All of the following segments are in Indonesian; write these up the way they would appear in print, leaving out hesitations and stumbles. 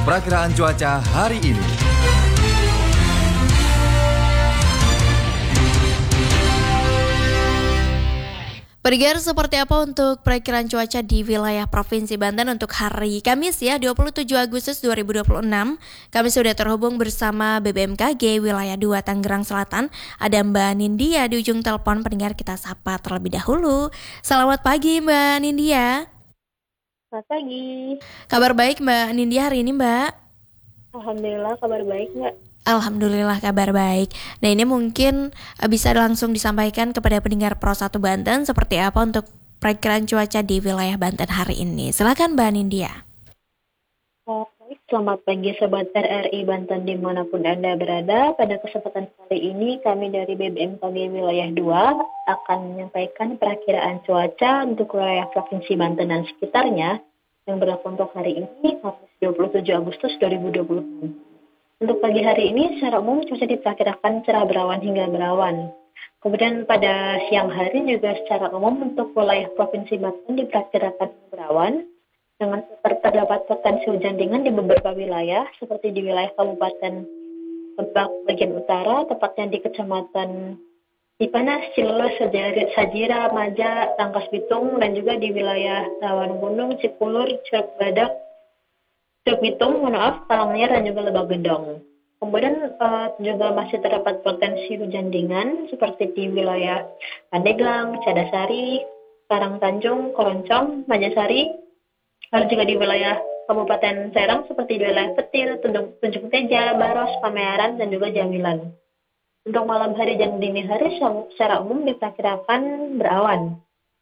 Perakiraan cuaca hari ini. Pendengar, seperti apa untuk perakiraan cuaca di wilayah Provinsi Banten untuk hari Kamis 27 Agustus 2026. Kami sudah terhubung bersama BBMKG wilayah 2 Tangerang Selatan. Ada Mbak Nindya di ujung telepon. Pendengar, kita sapa terlebih dahulu. Selamat pagi Mbak Nindya. Selamat pagi. Kabar baik Mbak Nindya hari ini, Mbak? Alhamdulillah kabar baik, Mbak. Alhamdulillah kabar baik. Nah, ini mungkin bisa langsung disampaikan kepada pendengar Pro 1 Banten seperti apa untuk perakiraan cuaca di wilayah Banten hari ini. Silakan Mbak Nindya. Selamat pagi Sobat RRI Banten dimanapun Anda berada. Pada kesempatan kali ini kami dari BBMKG wilayah 2 akan menyampaikan perakiraan cuaca untuk wilayah Provinsi Banten dan sekitarnya yang berlaku untuk hari ini, Kamis 27 Agustus 2026. Untuk pagi hari ini, secara umum cuaca diperkirakan cerah berawan hingga berawan. Kemudian pada siang hari juga secara umum untuk wilayah Provinsi Banten diperkirakan berawan, dengan terdapat potensi hujan ringan di beberapa wilayah, seperti di wilayah Kabupaten Lebak bagian utara, tepatnya di Kecamatan Cipanas, Cileles, Sajira, Maja, Rangkas Bitung, dan juga di wilayah Rawan Gunung, Cipulur, Curug Badak, Curug Bitung, Karanganyar, dan juga Lebak Gedong. Kemudian juga masih terdapat potensi hujan ringan seperti di wilayah Pandeglang, Cadasari, Karangtanjung, Koroncong, Majasari, lalu juga di wilayah Kabupaten Serang seperti di wilayah Petir, Tunjung Teja, Baros, Pamearan, dan juga Jamilan. Untuk malam hari dan dini hari secara umum diperkirakan berawan.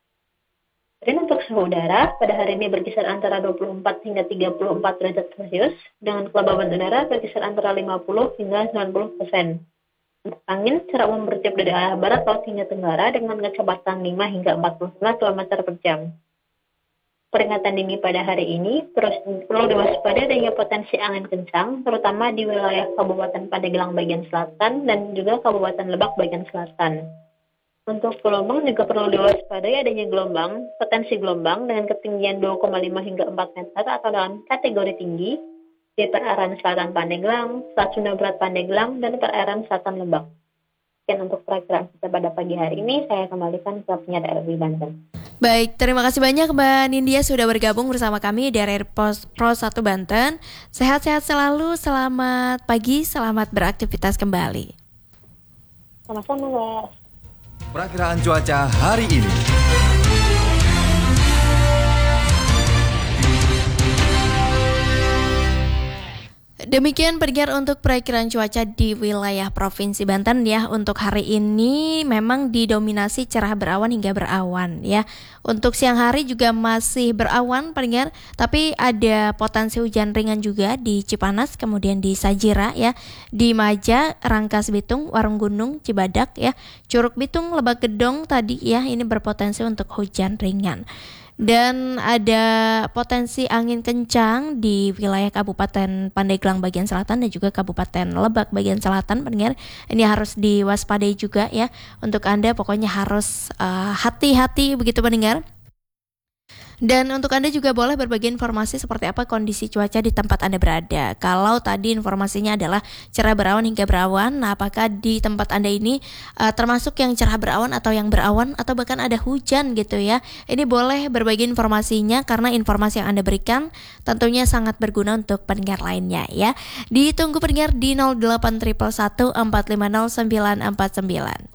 Dan untuk suhu udara, pada hari ini berkisar antara 24 hingga 34 derajat Celcius, dengan kelembaban udara berkisar antara 50 hingga 90%. Untuk angin, secara umum bertiup dari arah barat laut hingga tenggara dengan kecepatan 5 hingga 45 km per jam. Peringatan dini pada hari ini perlu diwaspadai adanya potensi angin kencang, terutama di wilayah Kabupaten Pandeglang bagian selatan dan juga Kabupaten Lebak bagian selatan. Untuk gelombang juga perlu diwaspadai adanya potensi gelombang dengan ketinggian 2,5 hingga 4 meter atau dalam kategori tinggi di perairan selatan Pandeglang, Selat Sunda Barat Pandeglang, dan perairan selatan Lebak. Sekian untuk perakiraan kita pada pagi hari ini, saya kembalikan ke penyiar RRI Banten. Baik, terima kasih banyak Mbak Nindya sudah bergabung bersama kami dari Pro 1 Banten. Sehat-sehat selalu, selamat pagi, selamat beraktivitas kembali. Sama-sama, Mbak. Perakiraan cuaca hari ini. Demikian pendengar untuk perakiraan cuaca di wilayah Provinsi Banten ya. Untuk hari ini memang didominasi cerah berawan hingga berawan ya. Untuk siang hari juga masih berawan pendengar, tapi ada potensi hujan ringan juga di Cipanas, kemudian di Sajira ya, di Maja, Rangkas Bitung, Warung Gunung, Cibadak ya, Curug Bitung, Lebak Gedong tadi ya, ini berpotensi untuk hujan ringan. Dan ada potensi angin kencang di wilayah Kabupaten Pandeglang bagian selatan dan juga Kabupaten Lebak bagian selatan pendengar. Ini harus diwaspadai juga ya. Untuk Anda pokoknya harus hati-hati begitu pendengar. Dan untuk Anda juga boleh berbagi informasi seperti apa kondisi cuaca di tempat Anda berada. Kalau tadi informasinya adalah cerah berawan hingga berawan, nah apakah di tempat Anda ini termasuk yang cerah berawan atau yang berawan atau bahkan ada hujan gitu ya. Ini boleh berbagi informasinya karena informasi yang Anda berikan tentunya sangat berguna untuk pendengar lainnya ya. Ditunggu pendengar di 0811 450 949.